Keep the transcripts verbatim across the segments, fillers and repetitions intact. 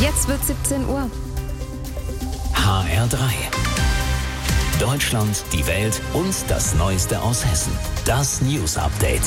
Jetzt wird siebzehn Uhr. H R drei. Deutschland, die Welt und das Neueste aus Hessen. Das News Update.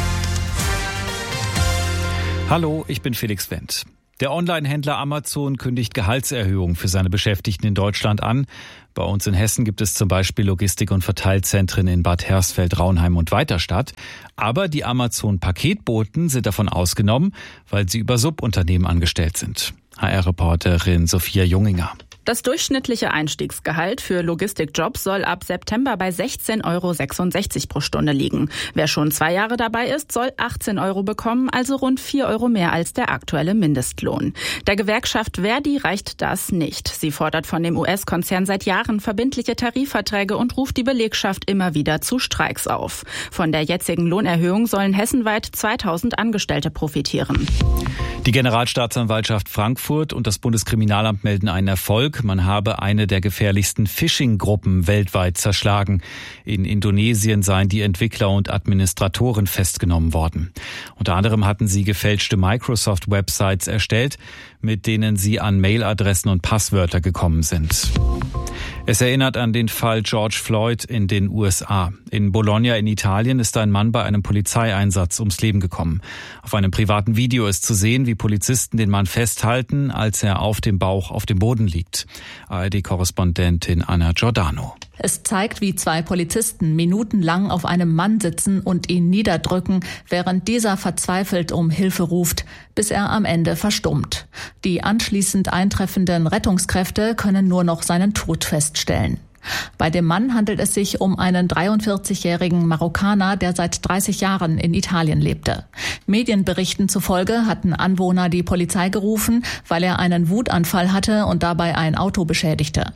Hallo, ich bin Felix Wendt. Der Online-Händler Amazon kündigt Gehaltserhöhungen für seine Beschäftigten in Deutschland an. Bei uns in Hessen gibt es zum Beispiel Logistik- und Verteilzentren in Bad Hersfeld, Raunheim und Weiterstadt. Aber die Amazon-Paketboten sind davon ausgenommen, weil sie über Subunternehmen angestellt sind. H R-Reporterin Sophia Junginger. Das durchschnittliche Einstiegsgehalt für Logistikjobs soll ab September bei sechzehn Euro sechsundsechzig pro Stunde liegen. Wer schon zwei Jahre dabei ist, soll achtzehn Euro bekommen, also rund vier Euro mehr als der aktuelle Mindestlohn. Der Gewerkschaft Verdi reicht das nicht. Sie fordert von dem U S-Konzern seit Jahren verbindliche Tarifverträge und ruft die Belegschaft immer wieder zu Streiks auf. Von der jetzigen Lohnerhöhung sollen hessenweit zweitausend Angestellte profitieren. Die Generalstaatsanwaltschaft Frankfurt und das Bundeskriminalamt melden einen Erfolg. Man habe eine der gefährlichsten Phishing-Gruppen weltweit zerschlagen. In Indonesien seien die Entwickler und Administratoren festgenommen worden. Unter anderem hatten sie gefälschte Microsoft-Websites erstellt, mit denen sie an Mailadressen und Passwörter gekommen sind. Es erinnert an den Fall George Floyd in den U S A. In Bologna in Italien ist ein Mann bei einem Polizeieinsatz ums Leben gekommen. Auf einem privaten Video ist zu sehen, wie Polizisten den Mann festhalten, als er auf dem Bauch auf dem Boden liegt. A R D-Korrespondentin Anna Giordano. Es zeigt, wie zwei Polizisten minutenlang auf einem Mann sitzen und ihn niederdrücken, während dieser verzweifelt um Hilfe ruft, bis er am Ende verstummt. Die anschließend eintreffenden Rettungskräfte können nur noch seinen Tod feststellen. Bei dem Mann handelt es sich um einen dreiundvierzigjährigen Marokkaner, der seit dreißig Jahren in Italien lebte. Medienberichten zufolge hatten Anwohner die Polizei gerufen, weil er einen Wutanfall hatte und dabei ein Auto beschädigte.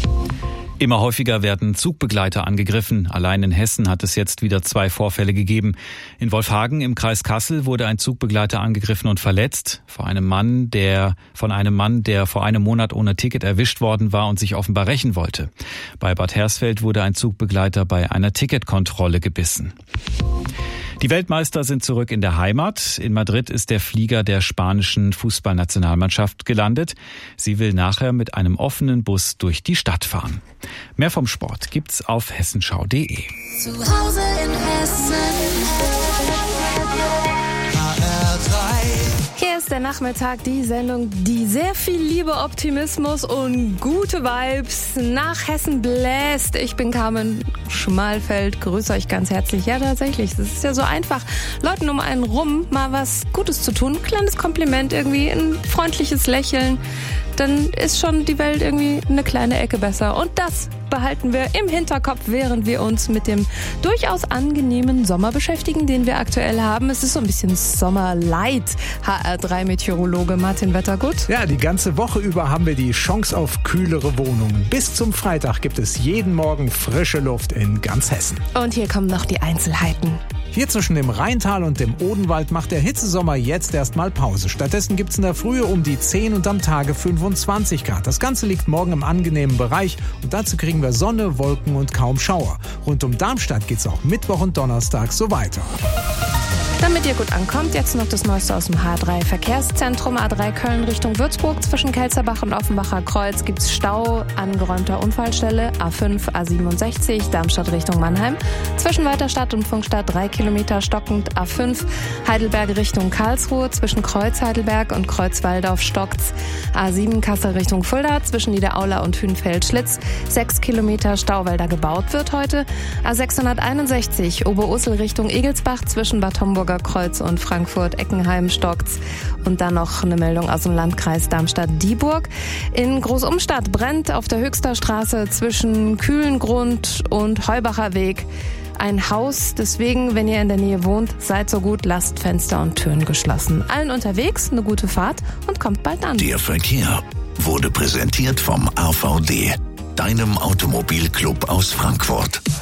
Immer häufiger werden Zugbegleiter angegriffen. Allein in Hessen hat es jetzt wieder zwei Vorfälle gegeben. In Wolfhagen im Kreis Kassel wurde ein Zugbegleiter angegriffen und verletzt. Vor einem Mann, der, von einem Mann, der vor einem Monat ohne Ticket erwischt worden war und sich offenbar rächen wollte. Bei Bad Hersfeld wurde ein Zugbegleiter bei einer Ticketkontrolle gebissen. Die Weltmeister sind zurück in der Heimat. In Madrid ist der Flieger der spanischen Fußballnationalmannschaft gelandet. Sie will nachher mit einem offenen Bus durch die Stadt fahren. Mehr vom Sport gibt's auf hessenschau punkt de. Zu Hause in Hessen. Hier ist der Nachmittag, die Sendung, die sehr viel Liebe, Optimismus und gute Vibes nach Hessen bläst. Ich bin Carmen Schmalfeld, grüße euch ganz herzlich. Ja, tatsächlich, es ist ja so einfach, Leuten um einen rum mal was Gutes zu tun. Ein kleines Kompliment irgendwie, ein freundliches Lächeln. Dann ist schon die Welt irgendwie eine kleine Ecke besser. Und das behalten wir im Hinterkopf, während wir uns mit dem durchaus angenehmen Sommer beschäftigen, den wir aktuell haben. Es ist so ein bisschen Sommerlight. H R drei Meteorologe Martin Wettergut. Ja, die ganze Woche über haben wir die Chance auf kühlere Wohnungen. Bis zum Freitag gibt es jeden Morgen frische Luft in ganz Hessen. Und hier kommen noch die Einzelheiten. Hier zwischen dem Rheintal und dem Odenwald macht der Hitzesommer jetzt erstmal Pause. Stattdessen gibt es in der Frühe um die zehn und am Tage fünfundzwanzig Grad. Das Ganze liegt morgen im angenehmen Bereich und dazu kriegen wir Sonne, Wolken und kaum Schauer. Rund um Darmstadt geht es auch Mittwoch und Donnerstag so weiter. Damit ihr gut ankommt, jetzt noch das Neueste aus dem H drei Verkehrszentrum. A drei Köln Richtung Würzburg. Zwischen Kelzerbach und Offenbacher Kreuz gibt's Stau, angeräumter Unfallstelle. A fünf, A siebenundsechzig, Darmstadt Richtung Mannheim. Zwischen Weiterstadt und Funkstadt drei Kilometer stockend. A fünf, Heidelberg Richtung Karlsruhe. Zwischen Kreuz Heidelberg und Kreuz Walldorf stockt's. A sieben Kassel Richtung Fulda. Zwischen Niederaula und Hünfeld-Schlitz. sechs Kilometer Stau, weil da gebaut wird heute. A sechshunderteinundsechzig Oberursel Richtung Egelsbach. Zwischen Bad Homburger Kreuz und Frankfurt-Eckenheim stockt's. Und dann noch eine Meldung aus dem Landkreis Darmstadt-Dieburg. In Großumstadt brennt auf der Höchster Straße zwischen Kühlengrund und Heubacher Weg ein Haus. Deswegen, wenn ihr in der Nähe wohnt, seid so gut, lasst Fenster und Türen geschlossen. Allen unterwegs eine gute Fahrt und kommt bald an. Der Verkehr wurde präsentiert vom A V D, deinem Automobilclub aus Frankfurt.